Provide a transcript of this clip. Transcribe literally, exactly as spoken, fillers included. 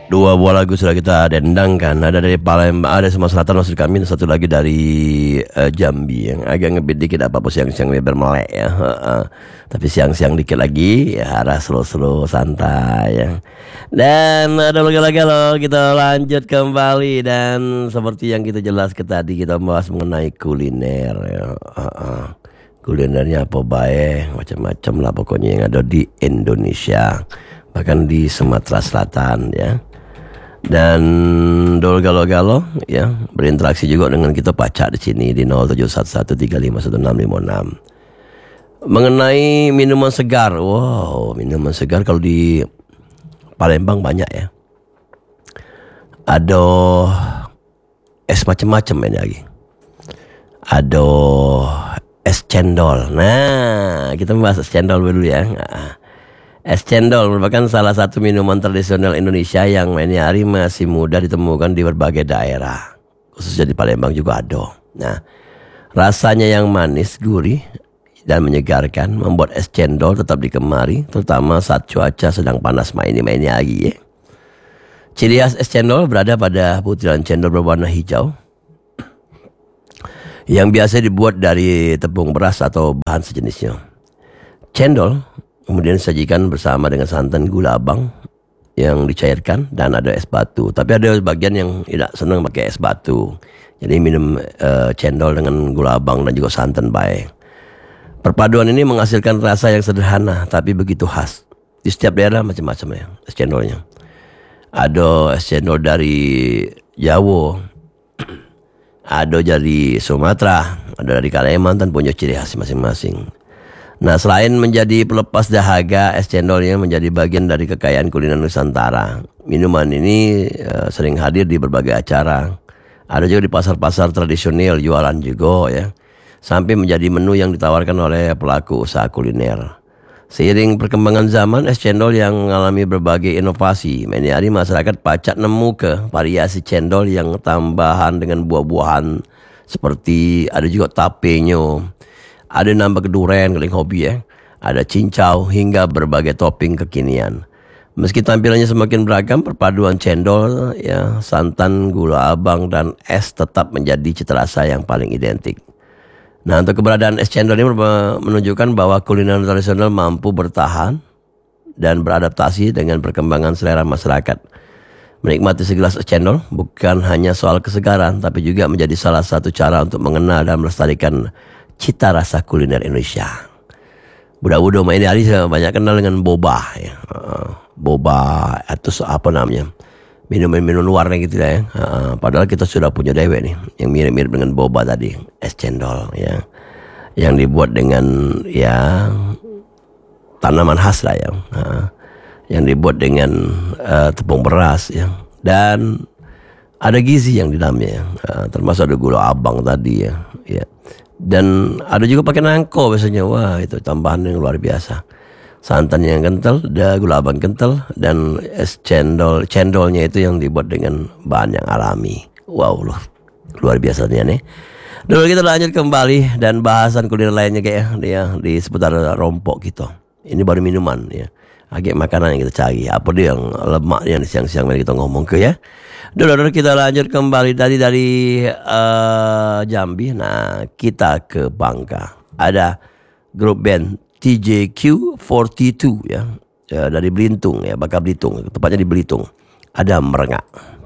Dua buah lagu sudah kita dendangkan. Ada dari Palembang, ada Sumatera Selatan maksud kami. Satu lagi dari uh, Jambi yang agak ngebit dikit apa-apa siang-siang biar melek ya. Uh, Tapi siang-siang dikit lagi ya arah slow-slow santai ya. Dan ada lagi-lagi loh kita lanjut kembali. Dan seperti yang kita jelaskan tadi kita bahas mengenai kuliner ya. Uh, uh. Kulinernya apa baik macam-macam lah pokoknya yang ada di Indonesia, bahkan di Sumatera Selatan ya. Dan Dol Galo-Galo ya berinteraksi juga dengan kita Pacak di sini di nol tujuh satu satu tiga lima satu enam lima enam mengenai minuman segar. Wow, minuman segar kalau di Palembang banyak ya. Ada es macam-macam ini lagi. Ada es cendol. Nah, kita membahas es cendol dulu ya. Nah, es cendol merupakan salah satu minuman tradisional Indonesia yang ini hari masih mudah ditemukan di berbagai daerah. Khususnya di Palembang juga ada. Nah, rasanya yang manis, gurih, dan menyegarkan membuat es cendol tetap digemari, terutama saat cuaca sedang panas maini-maini lagi ya. Ciri khas es cendol berada pada butiran cendol berwarna hijau yang biasa dibuat dari tepung beras atau bahan sejenisnya. Cendol kemudian disajikan bersama dengan santan gula abang yang dicairkan dan ada es batu. Tapi ada bagian yang tidak senang pakai es batu. Jadi minum uh, cendol dengan gula abang dan juga santan baik. Perpaduan ini menghasilkan rasa yang sederhana tapi begitu khas. Di setiap daerah macam-macam ya es cendolnya. Ada es cendol dari Jawa, ada dari Sumatera, ada dari Kalimantan, punya ciri khas masing-masing. Nah, selain menjadi pelepas dahaga, es cendolnya menjadi bagian dari kekayaan kuliner Nusantara. Minuman ini uh, sering hadir di berbagai acara. Ada juga di pasar-pasar tradisional jualan juga ya. Sampai menjadi menu yang ditawarkan oleh pelaku usaha kuliner. Seiring perkembangan zaman, es cendol yang mengalami berbagai inovasi. Ini hari masyarakat Pacak nemu ke variasi cendol yang tambahan dengan buah-buahan. Seperti ada juga tapenya. Ada nambah keduren, keling hobi ya. Ada cincau hingga berbagai topping kekinian. Meski tampilannya semakin beragam, perpaduan cendol, ya, santan, gula abang, dan es tetap menjadi cita rasa yang paling identik. Nah, untuk keberadaan es cendol ini menunjukkan bahwa kuliner tradisional mampu bertahan dan beradaptasi dengan perkembangan selera masyarakat. Menikmati segelas es cendol bukan hanya soal kesegaran, tapi juga menjadi salah satu cara untuk mengenal dan melestarikan cita rasa kuliner Indonesia. Budak-budak main hari banyak kenal dengan boba ya. Boba atau apa namanya, minum-minum luar gitu ya. Padahal kita sudah punya dewek nih yang mirip-mirip dengan boba tadi, es cendol ya, yang dibuat dengan ya tanaman khas lah ya, yang dibuat dengan uh, tepung beras ya, dan ada gizi yang di dalamnya ya. Uh, termasuk ada gula abang tadi ya, ya. Dan ada juga pakai nangko biasanya. Wah, itu tambahan yang luar biasa. Santan yang kental, ada gula abang kental, dan es cendol, cendolnya itu yang dibuat dengan bahan yang alami. Wow, loh, luar biasanya nih. Dulu kita lanjut kembali dan bahasan kuliner lainnya kayak dia di seputar rompok gitu. Ini baru minuman ya. Agak makanan yang kita cari. Apa dia yang lemak yang siang-siang kita ngomong ke ya. Dulu kita lanjut kembali tadi dari uh, Jambi. Nah, kita ke Bangka. Ada grup band T J Q empat puluh dua ya, ya dari Belitung ya, Bangka Belitung, tepatnya di Belitung. Ada Merengak.